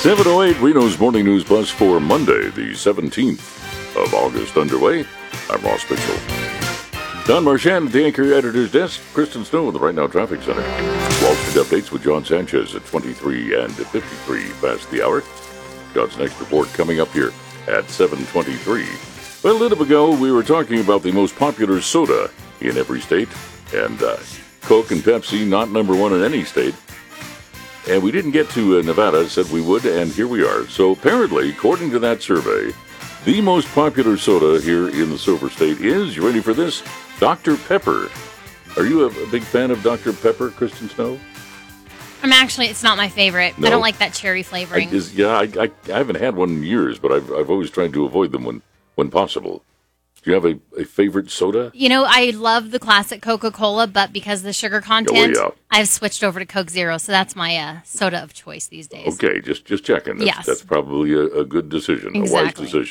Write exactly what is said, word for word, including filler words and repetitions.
seven oh eight, Reno's Morning News Plus for Monday, the seventeenth of August underway. I'm Ross Mitchell. Don Marchand at the Anchor Editor's Desk. Kristen Snow at the Right Now Traffic Center. Wall Street Updates with John Sanchez at twenty-three and fifty-three past the hour. John's next report coming up here at seven twenty-three. Well, a little ago, we were talking about the most popular soda in every state. And uh, Coke and Pepsi, not number one in any state. And we didn't get to uh, Nevada, said we would, and here we are. So apparently, according to that survey, the most popular soda here in the Silver State is, you ready for this? Doctor Pepper. Are you a, a big fan of Doctor Pepper, Kristen Snow? I'm actually, it's not my favorite. No. I don't like that cherry flavoring. I, is, yeah, I, I, I haven't had one in years, but I've, I've always tried to avoid them when, when possible. Do you have a, a favorite soda? You know, I love the classic Coca-Cola, but because of the sugar content, Oh, yeah. I've switched over to Coke Zero, so that's my uh, soda of choice these days. Okay, just just checking. That's, Yes. That's probably a, a good decision, Exactly. a wise decision.